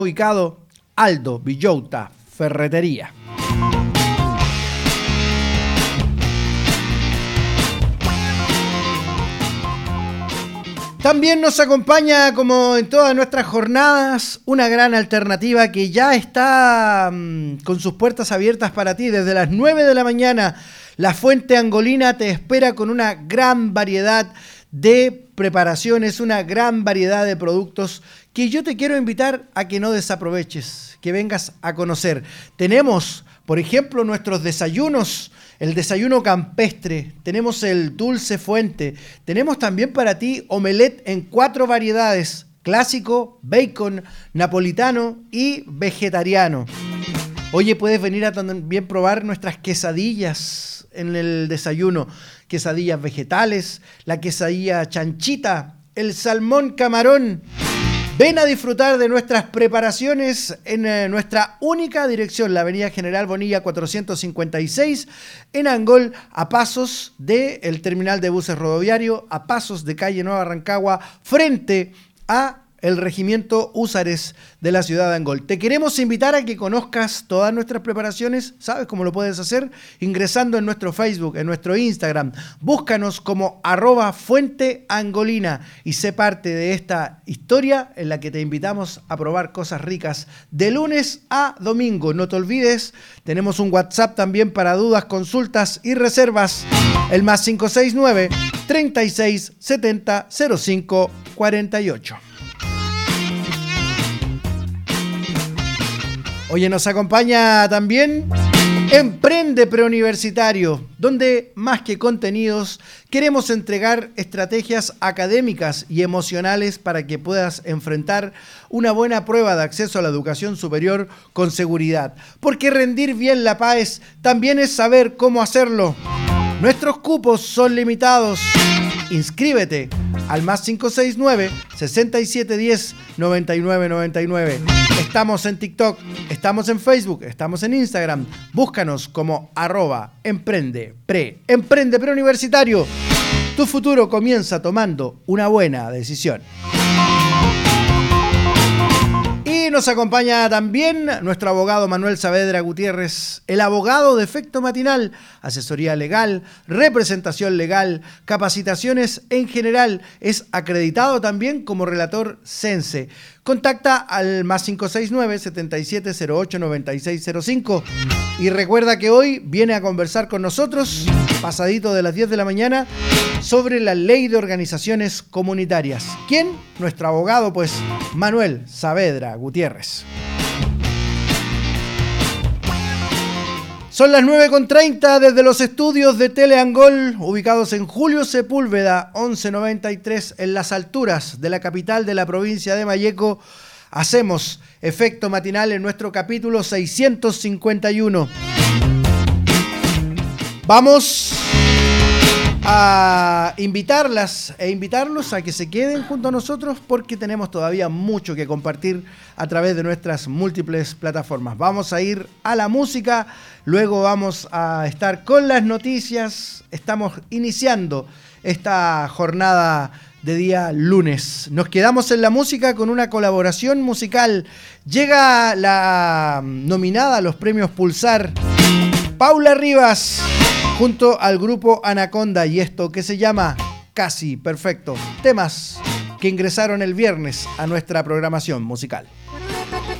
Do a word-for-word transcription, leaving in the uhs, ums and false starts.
ubicado Aldo Villota Ferretería. También nos acompaña, como en todas nuestras jornadas, una gran alternativa que ya está mmm, con sus puertas abiertas para ti desde las nueve de la mañana. La Fuente Angolina te espera con una gran variedad de preparaciones, una gran variedad de productos que yo te quiero invitar a que no desaproveches, que vengas a conocer. Tenemos, por ejemplo, nuestros desayunos. El desayuno campestre, tenemos el dulce fuente, tenemos también para ti omelette en cuatro variedades, clásico, bacon, napolitano y vegetariano. Oye, puedes venir a también probar nuestras quesadillas en el desayuno, quesadillas vegetales, la quesadilla chanchita, el salmón camarón. Ven a disfrutar de nuestras preparaciones en eh, nuestra única dirección, la avenida General Bonilla cuatrocientos cincuenta y seis, en Angol, a pasos del terminal de buses rodoviario, a pasos de calle Nueva Rancagua, frente a el regimiento Húsares de la ciudad de Angol. Te queremos invitar a que conozcas todas nuestras preparaciones. ¿Sabes cómo lo puedes hacer? Ingresando en nuestro Facebook, en nuestro Instagram. Búscanos como arroba Fuente Angolina y sé parte de esta historia en la que te invitamos a probar cosas ricas de lunes a domingo. No te olvides, tenemos un WhatsApp también para dudas, consultas y reservas. El más cinco seis nueve, treinta y seis, setenta, cero cinco, cuarenta y ocho. Oye, nos acompaña también Emprende Preuniversitario, donde más que contenidos queremos entregar estrategias académicas y emocionales para que puedas enfrentar una buena prueba de acceso a la educación superior con seguridad. Porque rendir bien la P A E S también es saber cómo hacerlo. Nuestros cupos son limitados. Inscríbete al más cinco seis nueve, sesenta y siete diez, noventa y nueve noventa y nueve. Estamos en TikTok, estamos en Facebook, estamos en Instagram. Búscanos como arroba emprende pre. Emprende Preuniversitario. Tu futuro comienza tomando una buena decisión. Y nos acompaña también nuestro abogado Manuel Saavedra Gutiérrez, el abogado de Efecto Matinal, asesoría legal, representación legal, capacitaciones en general. Es acreditado también como relator Sense. Contacta al más cinco seis nueve, setenta y siete cero ocho, noventa y seis cero cinco. Y recuerda que hoy viene a conversar con nosotros, pasadito de las diez de la mañana, sobre la ley de organizaciones comunitarias. ¿Quién? Nuestro abogado, pues, Manuel Saavedra Gutiérrez. Son las nueve con treinta desde los estudios de Teleangol, ubicados en Julio Sepúlveda, once noventa y tres, en las alturas de la capital de la provincia de Malleco. Hacemos Efecto Matinal en nuestro capítulo seiscientos cincuenta y uno. Vamos a invitarlas e invitarlos a que se queden junto a nosotros porque tenemos todavía mucho que compartir a través de nuestras múltiples plataformas. Vamos a ir a la música, luego vamos a estar con las noticias. Estamos iniciando esta jornada de día lunes. Nos quedamos en la música con una colaboración musical. Llega la nominada a los premios Pulsar, Paula Rivas, junto al grupo Anaconda, y esto que se llama Casi Perfecto. Temas que ingresaron el viernes a nuestra programación musical.